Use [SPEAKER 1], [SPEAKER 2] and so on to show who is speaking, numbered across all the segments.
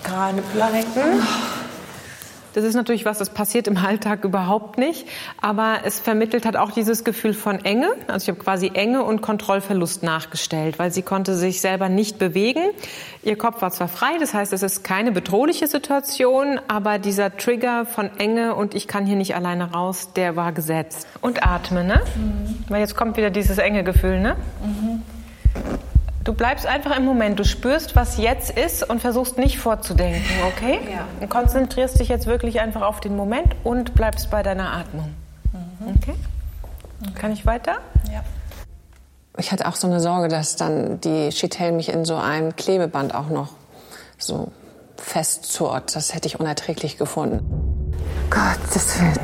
[SPEAKER 1] gerade bleiben. Das ist natürlich was, das passiert im Alltag überhaupt nicht, aber es vermittelt halt auch dieses Gefühl von Enge. Also ich habe quasi Enge und Kontrollverlust nachgestellt, weil sie konnte sich selber nicht bewegen. Ihr Kopf war zwar frei, das heißt, es ist keine bedrohliche Situation, aber dieser Trigger von Enge und ich kann hier nicht alleine raus, der war gesetzt. Und atme, ne? Weil jetzt kommt wieder dieses enge Gefühl, ne? Du bleibst einfach im Moment, du spürst, was jetzt ist und versuchst nicht vorzudenken, okay?
[SPEAKER 2] Ja.
[SPEAKER 1] Und konzentrierst dich jetzt wirklich einfach auf den Moment und bleibst bei deiner Atmung. Okay? Kann ich weiter?
[SPEAKER 2] Ja.
[SPEAKER 3] Ich hatte auch so eine Sorge, dass dann die Chitel mich in so ein Klebeband auch noch so festzurrt. Das hätte ich unerträglich gefunden.
[SPEAKER 1] Gottes Willen.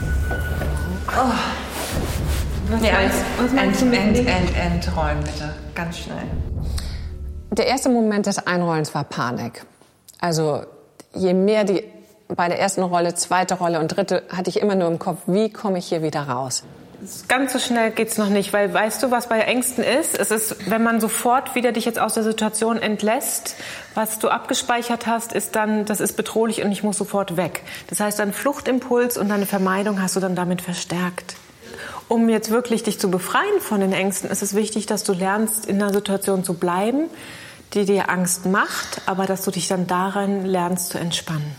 [SPEAKER 2] Was meinst du mit Entrollen, bitte. Ganz schnell.
[SPEAKER 3] Der erste Moment des Einrollens war Panik. Also je mehr bei der ersten Rolle, zweite Rolle und dritte, hatte ich immer nur im Kopf, wie komme ich hier wieder raus?
[SPEAKER 1] Ganz so schnell geht's noch nicht, weil weißt du, was bei Ängsten ist? Es ist, wenn man sofort wieder dich jetzt aus der Situation entlässt, was du abgespeichert hast, ist dann, das ist bedrohlich und ich muss sofort weg. Das heißt, dein Fluchtimpuls und deine Vermeidung hast du dann damit verstärkt. Um jetzt wirklich dich zu befreien von den Ängsten, ist es wichtig, dass du lernst, in einer Situation zu bleiben, die dir Angst macht, aber dass du dich dann daran lernst zu entspannen.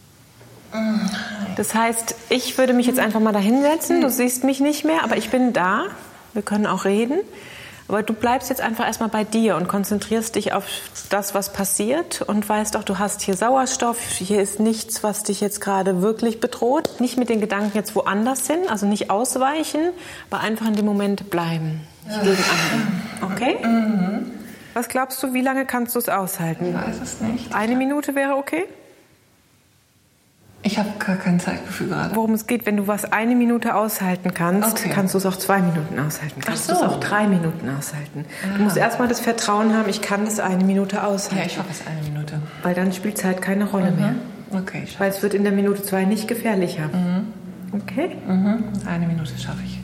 [SPEAKER 1] Das heißt, ich würde mich jetzt einfach mal da hinsetzen, du siehst mich nicht mehr, aber ich bin da, wir können auch reden, aber du bleibst jetzt einfach erstmal bei dir und konzentrierst dich auf das, was passiert und weißt auch, du hast hier Sauerstoff, hier ist nichts, was dich jetzt gerade wirklich bedroht. Nicht mit den Gedanken jetzt woanders hin, also nicht ausweichen, aber einfach in dem Moment bleiben. Okay? Was glaubst du, wie lange kannst du es aushalten?
[SPEAKER 2] Ich weiß es nicht.
[SPEAKER 1] 1 Minute wäre okay?
[SPEAKER 2] Ich habe gar kein Zeitgefühl gerade.
[SPEAKER 1] Worum es geht, wenn du was 1 Minute aushalten kannst,
[SPEAKER 2] Okay.
[SPEAKER 1] kannst du es auch 2 Minuten aushalten. Kannst du
[SPEAKER 2] Ach so.
[SPEAKER 1] es auch 3 Minuten aushalten. Du musst erstmal das Vertrauen haben, ich kann das 1 Minute aushalten.
[SPEAKER 2] Ja, ich hoffe, es ist 1 Minute.
[SPEAKER 1] Weil dann spielt Zeit keine Rolle mehr.
[SPEAKER 2] Okay,
[SPEAKER 1] Weil es wird in der Minute 2 nicht gefährlicher. Okay?
[SPEAKER 2] 1 Minute schaffe ich.